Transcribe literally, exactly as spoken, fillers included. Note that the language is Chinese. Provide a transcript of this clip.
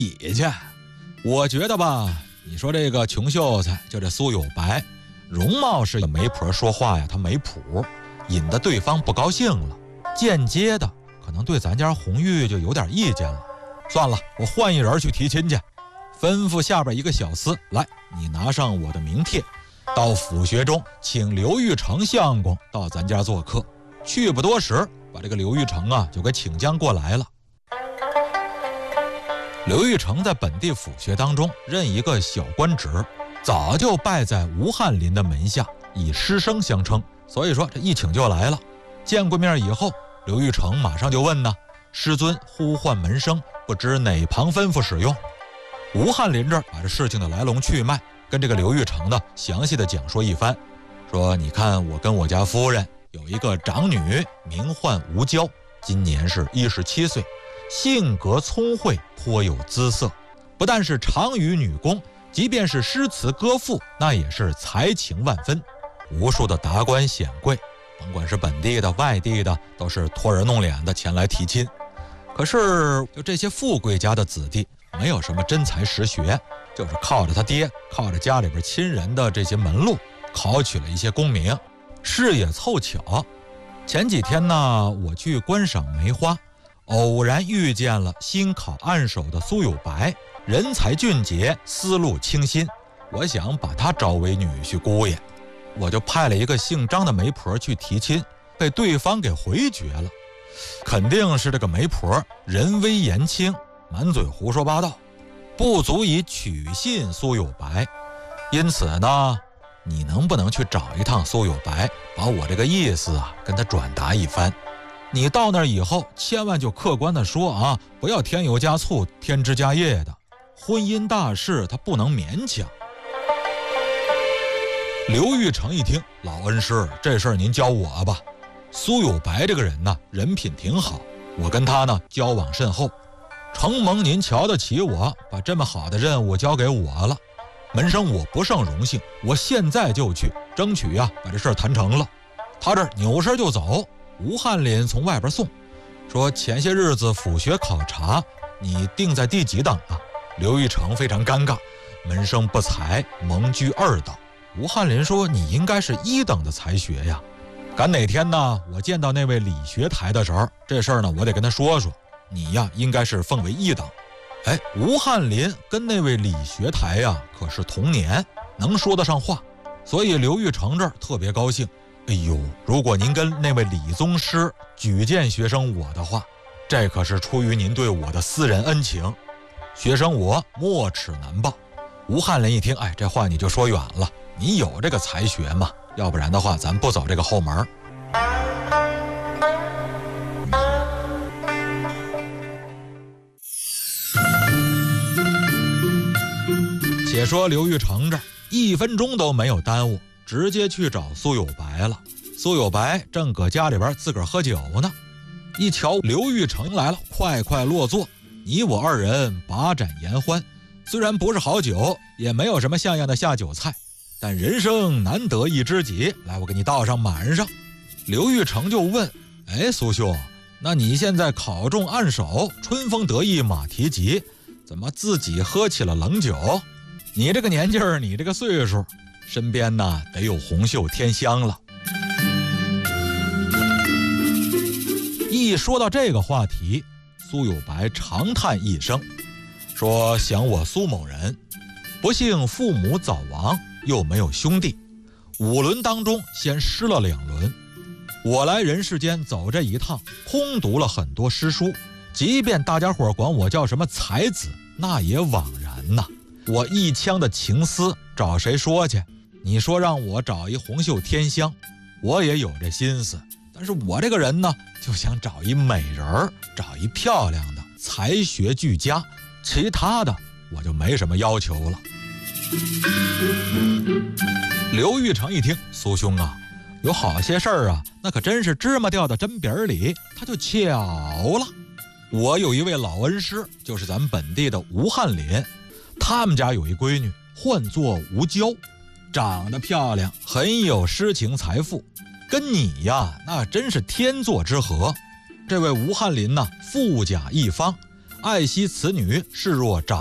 比去。我觉得吧，你说这个穷秀才就这苏有白，容貌是媒婆，说话呀他没谱，引得对方不高兴了，间接的可能对咱家红玉就有点意见了。算了，我换一人去提亲去。吩咐下边一个小厮，来，你拿上我的名帖，到府学中请刘玉成相公到咱家做客。去不多时，把这个刘玉成啊就给请将过来了。刘玉成在本地府学当中任一个小官职，早就拜在吴翰林的门下，以师生相称，所以说这一请就来了。见过面以后，刘玉成马上就问呢，师尊呼唤门生，不知哪旁吩咐使用。吴翰林这儿把这事情的来龙去脉跟这个刘玉成呢详细的讲说一番，说你看我跟我家夫人有一个长女，名唤吴娇，今年是一十七岁，性格聪慧，颇有姿色，不但是长于女工，即便是诗词歌赋，那也是才情万分。无数的达官显贵，甭管是本地的外地的，都是托人弄脸的前来提亲。可是就这些富贵家的子弟，没有什么真才实学，就是靠着他爹，靠着家里边亲人的这些门路，考取了一些功名。事也凑巧，前几天呢，我去观赏梅花，偶然遇见了新考按手的苏有白，人才俊杰，思路清新，我想把他招为女婿姑爷。我就派了一个姓张的媒婆去提亲，被对方给回绝了。肯定是这个媒婆人微言轻，满嘴胡说八道，不足以取信苏有白。因此呢，你能不能去找一趟苏有白，把我这个意思啊跟他转达一番。你到那儿以后，千万就客观的说啊，不要添油加醋，添枝加叶的。婚姻大事他不能勉强。刘玉成一听，老恩师，这事儿您教我吧。苏有白这个人呢，人品挺好，我跟他呢交往甚厚，承蒙您瞧得起我，把这么好的任务交给我了。门生我不胜荣幸，我现在就去争取呀、啊，把这事儿谈成了。他这扭身就走，吴翰林从外边送，说前些日子府学考察，你定在第几等啊？刘玉成非常尴尬，门生不才，蒙居二等。吴翰林说，你应该是一等的才学呀。赶哪天呢，我见到那位理学台的时候，这事儿呢我得跟他说说，你呀应该是奉为一等。哎，吴翰林跟那位理学台呀可是同年，能说得上话，所以刘玉成这儿特别高兴。哎呦，如果您跟那位李宗师举荐学生我的话，这可是出于您对我的私人恩情，学生我没齿难报。吴翰林一听，哎，这话你就说远了，你有这个才学吗？要不然的话，咱不走这个后门。且说刘玉成这一分钟都没有耽误，直接去找苏有白了。苏有白正搁家里边自个儿喝酒呢，一瞧刘玉成来了，快快落座，你我二人把盏言欢。虽然不是好酒，也没有什么像样的下酒菜，但人生难得一知己，来，我给你倒上满上。刘玉成就问，哎，苏兄，那你现在考中按手，春风得意马蹄疾，怎么自己喝起了冷酒？你这个年纪儿，你这个岁数，身边呢得有红袖添香了。一说到这个话题，苏有白长叹一声，说想我苏某人，不幸父母早亡，又没有兄弟，五轮当中先失了两轮。我来人世间走这一趟，空读了很多诗书，即便大家伙管我叫什么才子，那也枉然呐。我一腔的情思找谁说去？你说让我找一红袖添香，我也有这心思，但是我这个人呢，就想找一美人儿，找一漂亮的，才学俱佳，其他的我就没什么要求了。刘玉成一听，苏兄啊，有好些事儿啊，那可真是芝麻掉到针饼里，他就巧了。我有一位老恩师，就是咱们本地的吴翰林，他们家有一闺女，唤作吴娇，长得漂亮，很有诗情才富，跟你呀，那真是天作之合。这位吴翰林呢，富甲一方， 爱惜此女，视若长